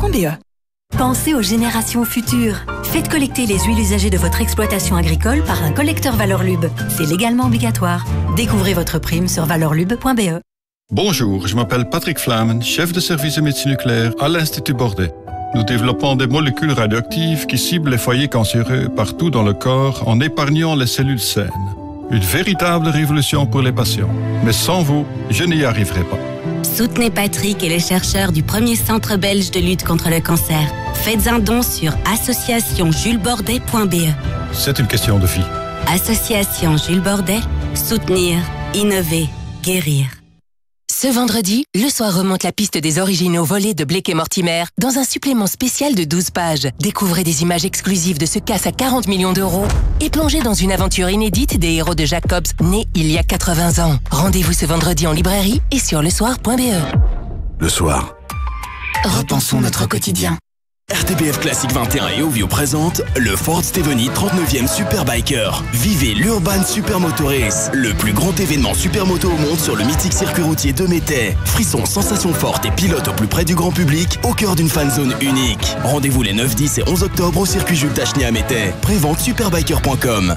www.lube.be. Pensez aux générations futures. Faites collecter les huiles usagées de votre exploitation agricole par un collecteur Valeur Lube. C'est légalement obligatoire. Découvrez votre prime sur valeurlube.be. Bonjour, je m'appelle Patrick Flamen, chef de service de médecine nucléaire à l'Institut Bordet. Nous développons des molécules radioactives qui ciblent les foyers cancéreux partout dans le corps en épargnant les cellules saines. Une véritable révolution pour les patients. Mais sans vous, je n'y arriverai pas. Soutenez Patrick et les chercheurs du premier centre belge de lutte contre le cancer. Faites un don sur associationjulesbordet.be. C'est une question de vie. Association Jules Bordet, soutenir, innover, guérir. Ce vendredi, Le Soir remonte la piste des originaux volés de Blake et Mortimer dans un supplément spécial de 12 pages. Découvrez des images exclusives de ce casse à 40 millions d'euros et plongez dans une aventure inédite des héros de Jacobs, nés il y a 80 ans. Rendez-vous ce vendredi en librairie et sur lesoir.be. Le Soir. Repensons notre quotidien. RTBF Classique 21 et Ovio présente le Ford Steveny 39e Superbiker. Vivez l'Urban Supermoto Race, le plus grand événement supermoto au monde sur le mythique circuit routier de Métais. Frissons, sensations fortes et pilotes au plus près du grand public, au cœur d'une fan zone unique. Rendez-vous les 9, 10 et 11 octobre au circuit Jules Tacheny à Métais. Prévente superbiker.com.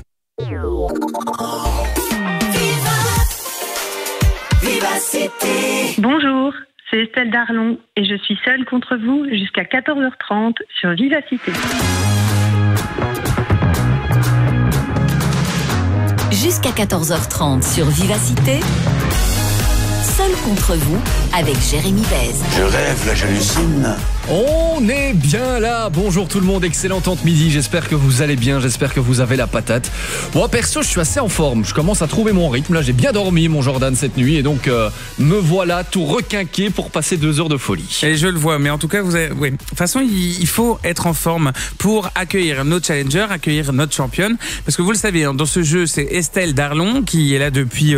Bonjour, c'est Estelle Darlon et je suis seule contre vous jusqu'à 14h30 sur Vivacité. Jusqu'à 14h30 sur Vivacité. Seul contre vous avec Jérémy Bèze. Je rêve, là j'hallucine. On est bien là. Bonjour tout le monde, excellente midi. J'espère que vous allez bien, j'espère que vous avez la patate. Moi perso, je suis assez en forme. Je commence à trouver mon rythme. Là, j'ai bien dormi, mon Jordan, cette nuit. Et donc, me voilà tout requinqué pour passer 2 heures de folie. Et je le vois, mais en tout cas, vous avez... oui. De toute façon, il faut être en forme pour accueillir nos challengers, accueillir notre championne. Parce que vous le savez, dans ce jeu, c'est Estelle Darlon qui est là depuis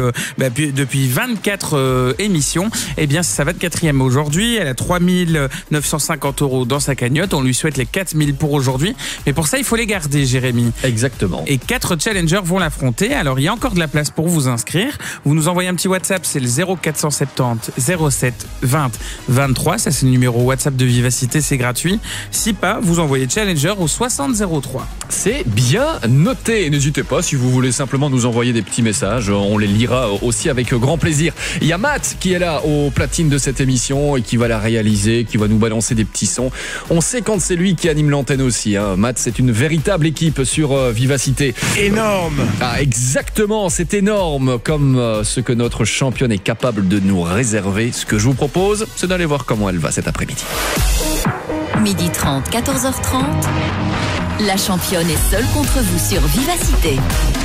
24 émissions. Eh bien, c'est sa 24e aujourd'hui. Elle a 3 950 € dans sa cagnotte. On lui souhaite les 4 000 pour aujourd'hui. Mais pour ça, il faut les garder, Jérémy. Exactement. Et 4 challengers vont l'affronter. Alors, il y a encore de la place pour vous inscrire. Vous nous envoyez un petit WhatsApp, c'est le 0470 07 20 23. Ça, c'est le numéro WhatsApp de Vivacité, c'est gratuit. Si pas, vous envoyez challenger au 60 03. C'est bien noté. N'hésitez pas si vous voulez simplement nous envoyer des petits messages. On les lira aussi avec grand plaisir. Il y a Matt qui est là aux platines de cette émission et qui va la réaliser, qui va nous balancer des petits sons. On sait quand c'est lui qui anime l'antenne aussi. Matt, c'est une véritable équipe sur Vivacité. Énorme. Ah, exactement, c'est énorme comme ce que notre championne est capable de nous réserver. Ce que je vous propose, c'est d'aller voir comment elle va cet après-midi. 12h30, 14h30. La championne est seule contre vous sur Vivacité.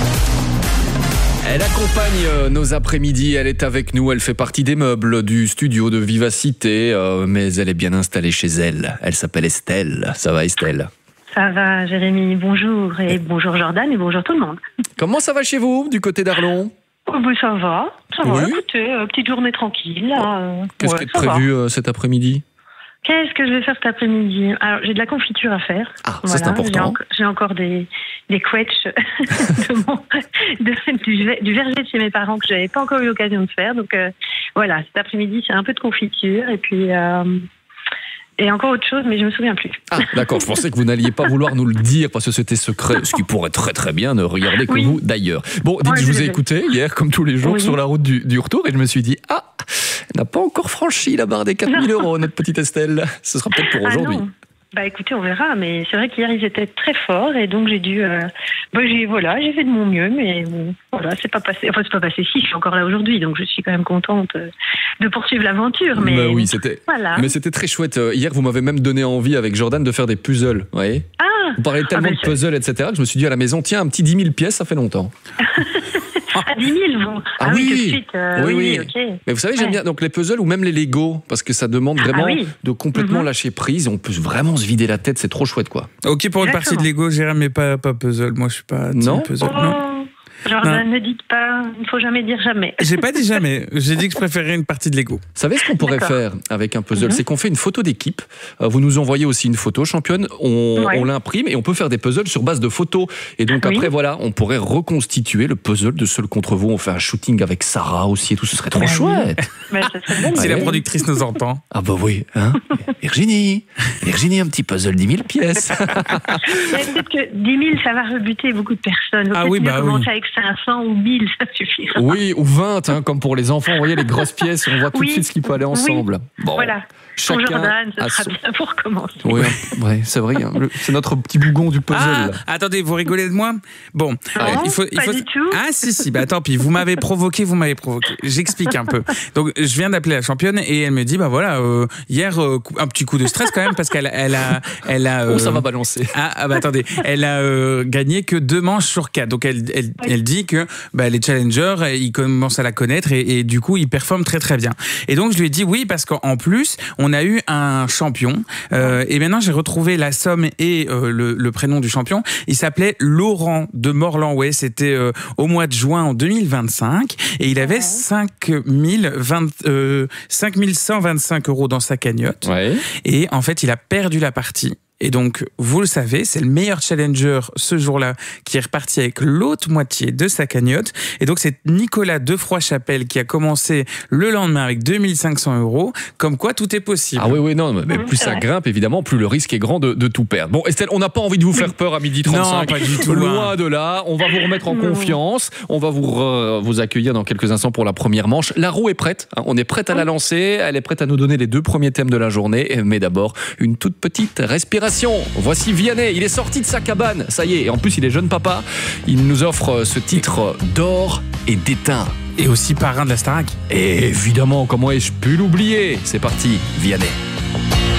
Elle accompagne nos après-midi, elle est avec nous, elle fait partie des meubles du studio de Vivacité, mais elle est bien installée chez elle. Elle s'appelle Estelle. Ça va, Estelle? Ça va, Jérémy, bonjour. Et bonjour Jordan et bonjour tout le monde. Comment ça va chez vous, du côté d'Arlon? Oh, ben, ça va, Oui. écoutez, petite journée tranquille. Là, Qu'est-ce qui est prévu cet après-midi? Qu'est-ce que je vais faire cet après-midi? Alors, j'ai de la confiture à faire. Ah, ça c'est important. J'ai encore des quetchs du verger de chez mes parents que je n'avais pas encore eu l'occasion de faire. Donc voilà, cet après-midi, c'est un peu de confiture et puis et encore autre chose, mais je me souviens plus. Ah, d'accord, je pensais que vous n'alliez pas vouloir nous le dire parce que c'était secret, ce qui pourrait très très bien ne regarder que vous d'ailleurs. Bon, dites, je vous ai écouté hier, comme tous les jours, sur la route du retour et je me suis dit, elle n'a pas encore franchi la barre des 4 000 €, notre petite Estelle. Ce sera peut-être pour aujourd'hui. Non. Bah écoutez, on verra, mais c'est vrai qu'hier ils étaient très forts et donc j'ai dû, j'ai fait de mon mieux, mais voilà, c'est pas passé. Enfin, c'est pas passé. Si, je suis encore là aujourd'hui, donc je suis quand même contente de poursuivre l'aventure. Mais oui, c'était. Voilà. Mais c'était très chouette. Hier, vous m'avez même donné envie avec Jordan de faire des puzzles, vous voyez. Vous parlez tellement de puzzles, etc. que je me suis dit à la maison, tiens, un petit 10 000 pièces, ça fait longtemps. À 10 000, vous. Ah oui, tout de suite. Oui, ok. Mais vous savez, j'aime bien donc les puzzles ou même les Lego parce que ça demande vraiment de complètement lâcher prise. On peut vraiment se vider la tête, c'est trop chouette, quoi. Ok pour une partie de Lego, Jérémy, mais pas puzzle. Moi, je suis pas non puzzle. Non. Jordan, ne dites pas, il ne faut jamais dire jamais. J'ai pas dit jamais. J'ai dit que je préférais une partie de Lego. Vous savez ce qu'on pourrait faire avec un puzzle, c'est qu'on fait une photo d'équipe. Vous nous envoyez aussi une photo championne, on l'imprime et on peut faire des puzzles sur base de photos. Et donc après, voilà, on pourrait reconstituer le puzzle de Seul contre vous. On fait un shooting avec Sarah aussi et tout, ce serait trop chouette. Si la productrice nous entend. Ah bah oui, hein. Virginie, un petit puzzle 10 000 pièces. Peut-être que 10 000, ça va rebuter beaucoup de personnes. Commencer avec 500 ou 1000, ça suffira. Oui, ou 20, hein, comme pour les enfants. Vous voyez les grosses pièces, on voit tout de suite ce qui peut aller ensemble. Bon, voilà. Pour Jordan, ce sera bien pour commencer. Oui, c'est vrai. Hein. C'est notre petit bougon du puzzle. Attendez, vous rigolez de moi? Bon, il faut. Du tout. Ah si, bah tant pis. Vous m'avez provoqué. J'explique un peu. Donc, je viens d'appeler la championne et elle me dit, bah voilà, hier, un petit coup de stress quand même parce qu'elle a. Ça va balancer. Bah attendez, elle a gagné que 2 manches sur 4. Donc elle dit que les challengers, ils commencent à la connaître et du coup ils performent très très bien. Et donc je lui ai dit oui parce qu'en plus on a eu un champion et maintenant j'ai retrouvé la somme et le prénom du champion. Il s'appelait Laurent de Morlanway. C'était au mois de juin en 2025 et il avait 5125 € dans sa cagnotte. Ouais. Et en fait il a perdu la partie. Et donc, vous le savez, c'est le meilleur challenger ce jour-là qui est reparti avec l'autre moitié de sa cagnotte. Et donc, c'est Nicolas Defroy-Chapelle qui a commencé le lendemain avec 2500 €. Comme quoi, tout est possible. Ah oui, non, mais plus ça grimpe, évidemment, plus le risque est grand de tout perdre. Bon, Estelle, on n'a pas envie de vous faire peur à 12h35. Non, pas du tout. Loin de là. On va vous remettre en confiance. On va vous accueillir dans quelques instants pour la première manche. La roue est prête. On est prête à la lancer. Elle est prête à nous donner les 2 premiers thèmes de la journée. Mais d'abord, une toute petite respiration. Voici Vianney, il est sorti de sa cabane, ça y est, et en plus il est jeune papa, il nous offre ce titre d'or et d'étain. Et aussi parrain de la Starac. Et évidemment, comment ai-je pu l'oublier? C'est parti, Vianney.